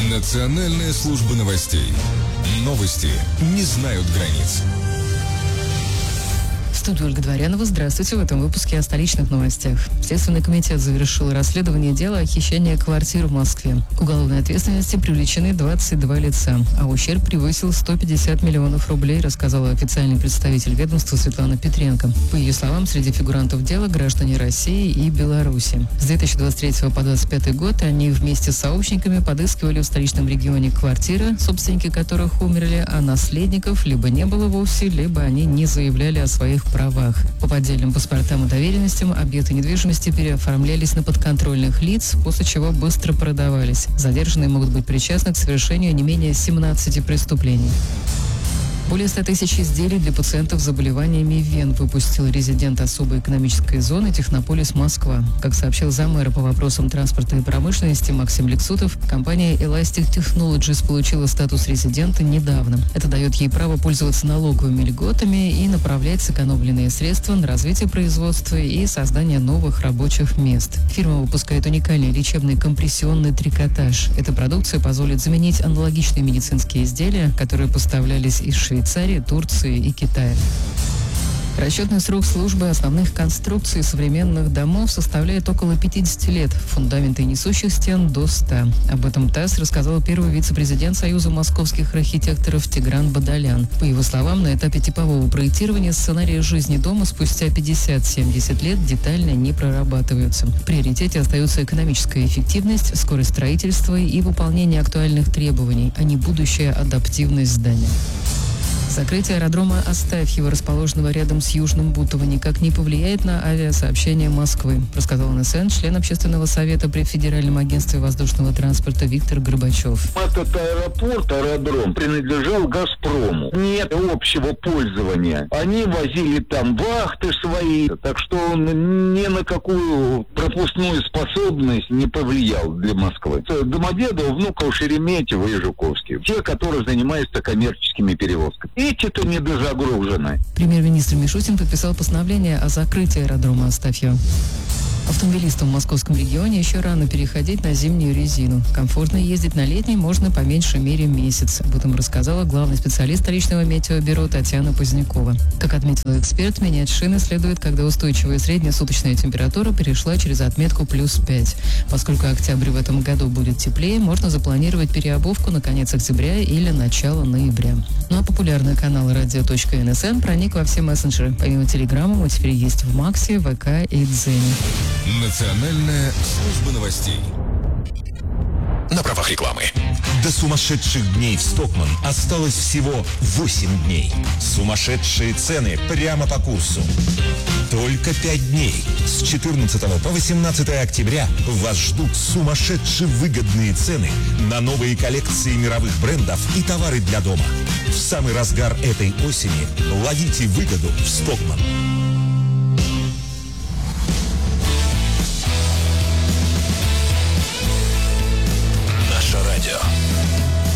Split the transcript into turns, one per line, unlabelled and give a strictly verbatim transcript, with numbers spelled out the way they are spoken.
Национальная служба новостей. Новости не знают границ.
Студия Ольга Дворянова. Здравствуйте. В этом выпуске о столичных новостях. Следственный комитет завершил расследование дела о хищении квартир в Москве. К уголовной ответственности привлечены двадцать два лица, а ущерб превысил сто пятьдесят миллионов рублей, рассказала официальный представитель ведомства Светлана Петренко. По ее словам, среди фигурантов дела граждане России и Беларуси. С две тысячи двадцать третьего по двадцать пятый год они вместе с сообщниками подыскивали в столичном регионе квартиры, собственники которых умерли, а наследников либо не было вовсе, либо они не заявляли о своих правах. По поддельным паспортам и доверенностям объекты недвижимости переоформлялись на подконтрольных лиц, после чего быстро продавались. Задержанные могут быть причастны к совершению не менее семнадцати преступлений. Более ста тысяч изделий для пациентов с заболеваниями вен выпустил резидент особой экономической зоны «Технополис Москва». Как сообщил заммэра по вопросам транспорта и промышленности Максим Лексутов, компания Elastic Technologies получила статус резидента недавно. Это дает ей право пользоваться налоговыми льготами и направлять сэкономленные средства на развитие производства и создание новых рабочих мест. Фирма выпускает уникальный лечебный компрессионный трикотаж. Эта продукция позволит заменить аналогичные медицинские изделия, которые поставлялись из Швейцарии, Швейцарии, Турции и Китая. Расчетный срок службы основных конструкций современных домов составляет около пятидесяти лет, фундаменты несущих стен до ста. Об этом ТАСС рассказал первый вице-президент Союза московских архитекторов Тигран Бадолян. По его словам, на этапе типового проектирования сценарии жизни дома спустя пятьдесят-семьдесят лет детально не прорабатываются. В приоритете остаются экономическая эффективность, скорость строительства и выполнение актуальных требований, а не будущая адаптивность здания. Закрытие аэродрома Астафьево, расположенного рядом с Южным Бутово, никак не повлияет на авиасообщение Москвы, рассказал эн эс эн член Общественного совета при Федеральном агентстве воздушного транспорта Виктор Горбачев.
Этот аэропорт, аэродром, принадлежал «Газпрому». Нет общего пользования. Они возили там вахты свои, так что он ни на какую пропускную способность не повлиял для Москвы. Домодедово, Внуково, Шереметьево и Жуковский. Те, которые занимаются коммерческими перевозками. Эти-то недозагружены.
Премьер-министр Мишустин подписал постановление о закрытии аэродрома Астафьево. Автомобилистам в московском регионе еще рано переходить на зимнюю резину. Комфортно ездить на летней можно по меньшей мере месяц. Об этом рассказала главный специалист столичного метеобюро Татьяна Позднякова. Как отметил эксперт, менять шины следует, когда устойчивая средняя суточная температура перешла через отметку плюс пять. Поскольку октябрь в этом году будет теплее, можно запланировать переобувку на конец октября или начало ноября. Ну а популярный канал радио точка эн эс эн проник во все мессенджеры. Помимо Телеграма мы теперь есть в Максе, ВК и Дзене.
Национальная служба новостей.
На правах рекламы. До сумасшедших дней в Стокманн осталось всего восемь дней. Сумасшедшие цены прямо по курсу. Только пять дней. С четырнадцатого по восемнадцатое октября вас ждут сумасшедшие выгодные цены на новые коллекции мировых брендов и товары для дома. В самый разгар этой осени ловите выгоду в Стокманн.